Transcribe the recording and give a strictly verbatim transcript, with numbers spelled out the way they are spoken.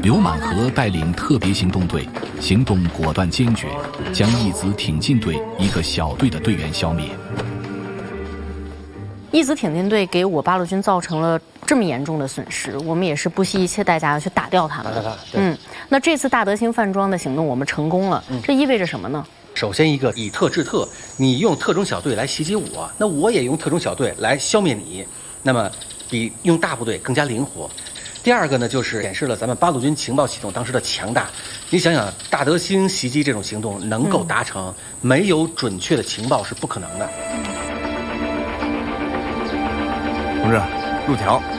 刘满和带领特别行动队，行动果断坚决，将义子挺进队一个小队的队员消灭。 义子挺进队给我八路军造成了这么严重的损失，我们也是不惜一切代价去打掉他们。 打掉他， 嗯，那这次大德兴饭庄的行动我们成功了，嗯、这意味着什么呢？ 首先一个以特制特，你用特种小队来袭击我，那我也用特种小队来消灭你，那么比用大部队更加灵活。第二个呢，就是显示了咱们八路军情报系统当时的强大。你想想，大德兴袭击这种行动能够达成，嗯、没有准确的情报是不可能的。 同志，路条